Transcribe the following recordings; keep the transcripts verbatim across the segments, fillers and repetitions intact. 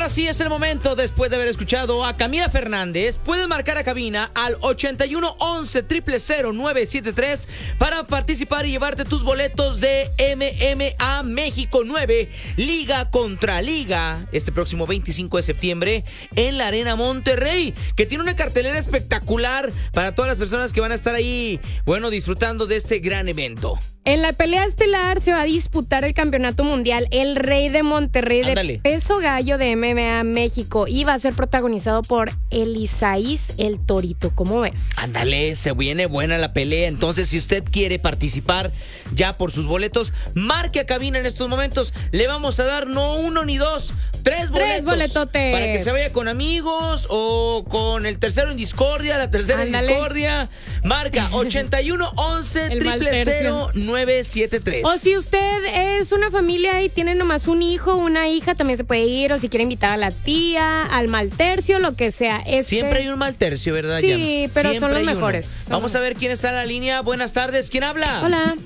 ahora sí es el momento, después de haber escuchado a Camila Fernández, puedes marcar a cabina al ochenta y uno once cero cero cero nueve siete tres para participar y llevarte tus boletos de M M A México nueve, Liga contra Liga, este próximo veinticinco de septiembre en la Arena Monterrey, que tiene una cartelera espectacular para todas las personas que van a estar ahí, bueno, disfrutando de este gran evento. En la pelea estelar se va a disputar el campeonato mundial El Rey de Monterrey Ándale. de peso gallo de M M A México y va a ser protagonizado por Elisaís el Torito. ¿Cómo ves? Ándale, se viene buena la pelea. Entonces, si usted quiere participar ya por sus boletos, marque a cabina en estos momentos. Le vamos a dar no uno ni dos, tres boletos. Tres boletotes. Para que se vaya con amigos o con el tercero en discordia, la tercera Ándale. en discordia. Marca ochenta y uno once El mal cero cero tercio. nueve siete tres. O si usted es una familia y tiene nomás un hijo, una hija, también se puede ir. O si quiere invitar a la tía, al mal tercio, lo que sea. Este... Siempre hay un mal tercio, ¿verdad, Sí, Yams? pero Siempre son los hay uno. mejores. Son Vamos los- a ver quién está en la línea. Buenas tardes, ¿quién habla? Hola.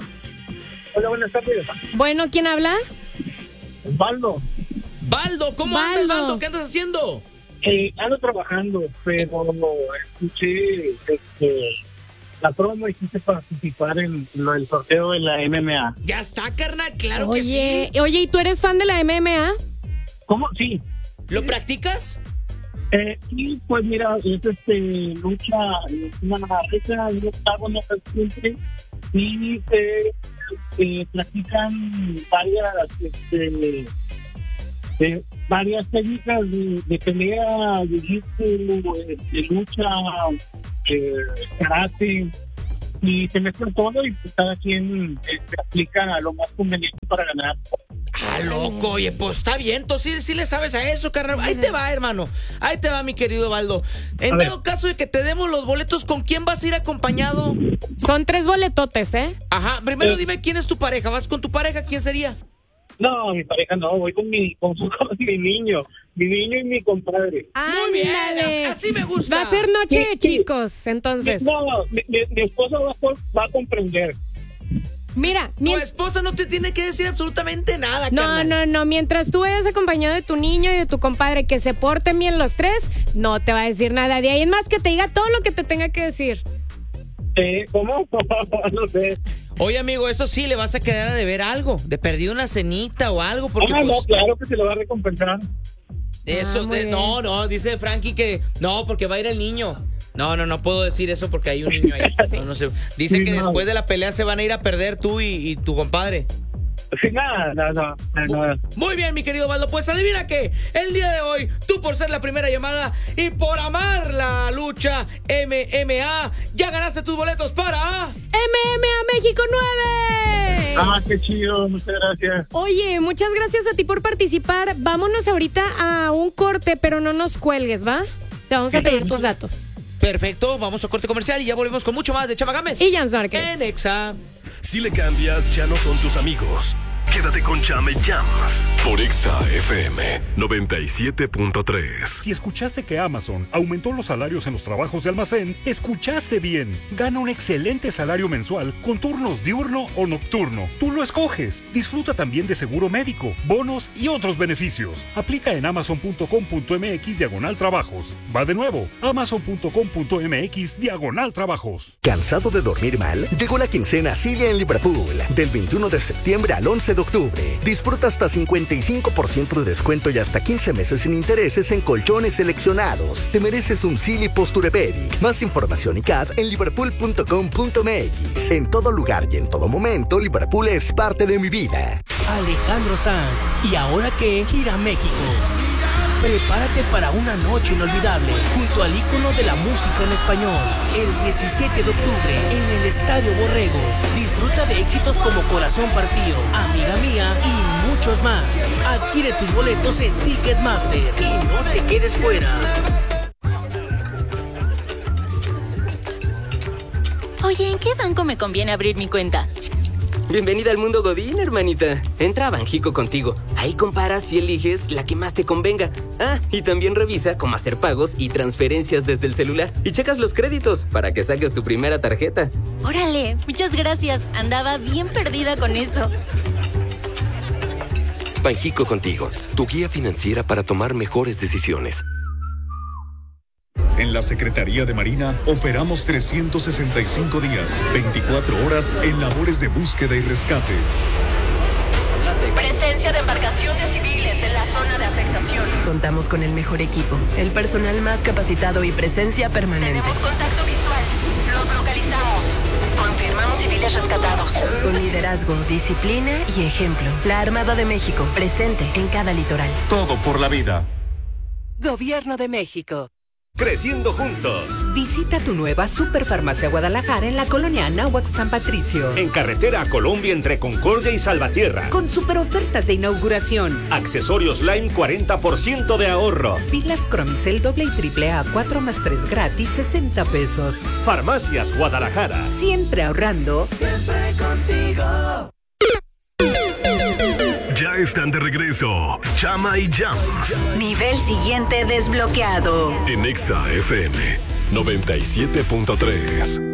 Hola, buenas tardes. Bueno, ¿quién habla? Osvaldo, Baldo, ¿cómo Baldo. andas, Baldo? ¿Qué andas haciendo? eh, ando trabajando, pero escuché este, la promo y quise participar en lo del sorteo de la M M A. Ya está, carnal, claro Oye, que sí. oye, ¿y tú eres fan de la M M A? ¿Cómo? Sí. ¿Lo practicas? Eh, y pues mira, es este, lucha, es una lucha, un octágono siempre, y eh, eh, practican varias, este, eh, varias técnicas de, de pelea, de jiu-jitsu, eh, de lucha, eh, karate, y se mezclan todo y pues, cada quien eh, aplica lo más conveniente para ganar. Ah, loco, oye, pues está bien, tú sí, sí le sabes a eso, carnal. Ahí te va, hermano. Ahí te va, mi querido Baldo. En A ver. dado caso de que te demos los boletos, ¿con quién vas a ir acompañado? Son tres boletotes, ¿eh? Ajá, primero Eh. dime quién es tu pareja. ¿Vas con tu pareja? ¿Quién sería? No, mi pareja no, voy con mi, con, con mi niño, mi niño y mi compadre. Muy bien, Ándale. así me gusta. Va a ser noche de Sí, sí. chicos, entonces. No, mi, mi, mi esposa va, a- va a comprender. Mira, Tu mien- esposa no te tiene que decir absolutamente nada, no, carnal. no, no, mientras tú vayas acompañado de tu niño y de tu compadre que se porten bien los tres, no te va a decir nada. De ahí en más que te diga todo lo que te tenga que decir. Eh, ¿Cómo? No sé. Oye, amigo, eso sí, le vas a quedar a deber algo. De perdido una cenita o algo, porque Ah, no, pues, claro que se lo va a recompensar. eso Ah, muy de, bien. no, no, dice Frankie que no, porque va a ir el niño. No, no, no puedo decir eso porque hay un niño ahí. No, no sé. Dice Sí, que no. después de la pelea se van a ir a perder tú y, y tu compadre. Sí, nada, nada, nada, nada. Muy bien, mi querido Baldo. Pues adivina que el día de hoy, tú por ser la primera llamada y por amar la lucha M M A, ya ganaste tus boletos para... M M A México nueve. Ah, qué chido, muchas gracias. Oye, muchas gracias a ti por participar. Vámonos ahorita a un corte, pero no nos cuelgues, ¿va? Te vamos a pedir tus datos. Perfecto, vamos a corte comercial y ya volvemos con mucho más de Chava Gámez. Y Jan Sarkis. En Exa. Si le cambias, ya no son tus amigos. Quédate con Chama y Jam por Exa F M noventa y siete punto tres. Si escuchaste que Amazon aumentó los salarios en los trabajos de almacén, escuchaste bien. Gana un excelente salario mensual con turnos diurno o nocturno. Tú lo escoges. Disfruta también de seguro médico, bonos y otros beneficios. Aplica en amazon.com.mx diagonal trabajos. Va de nuevo, amazon.com.mx diagonal trabajos. ¿Cansado de dormir mal? Llegó la quincena Cilia en Liverpool. Del veintiuno de septiembre al once de octubre. Disfruta hasta cincuenta y cinco por ciento de descuento y hasta quince meses sin intereses en colchones seleccionados. Te mereces un Silly Posturepedic. Más información y C A D en liverpool punto com punto mx. En todo lugar y en todo momento, Liverpool es parte de mi vida. Alejandro Sanz. ¿Y ahora qué? Gira México. Prepárate para una noche inolvidable junto al ícono de la música en español. El diecisiete de octubre en el Estadio Borregos. Disfruta de éxitos como Corazón Partido, Amiga Mía y muchos más. Adquiere tus boletos en Ticketmaster y no te quedes fuera. Oye, ¿en qué banco me conviene abrir mi cuenta? Bienvenida al mundo Godín, hermanita. Entra a Banjico contigo. Ahí comparas y eliges la que más te convenga. Ah, y también revisa cómo hacer pagos y transferencias desde el celular. Y checas los créditos para que saques tu primera tarjeta. Órale, muchas gracias. Andaba bien perdida con eso. Banjico Contigo, tu guía financiera para tomar mejores decisiones. En la Secretaría de Marina operamos trescientos sesenta y cinco días, veinticuatro horas en labores de búsqueda y rescate. Presencia de embarcaciones civiles en la zona de afectación. Contamos con el mejor equipo, el personal más capacitado y presencia permanente. Tenemos contacto visual. Los localizamos. Confirmamos civiles rescatados. Con liderazgo, disciplina y ejemplo. La Armada de México, presente en cada litoral. Todo por la vida. Gobierno de México. Creciendo juntos. Visita tu nueva Superfarmacia Guadalajara en la colonia Anáhuac San Patricio. En carretera a Colombia entre Concordia y Salvatierra. Con super ofertas de inauguración. Accesorios Lime cuarenta por ciento de ahorro. Pilas Cromicel doble y triple A cuatro más tres gratis sesenta pesos. Farmacias Guadalajara. Siempre ahorrando. Siempre contigo. Ya están de regreso Chama y Jams. Nivel siguiente desbloqueado. En Exa F M noventa y siete punto tres.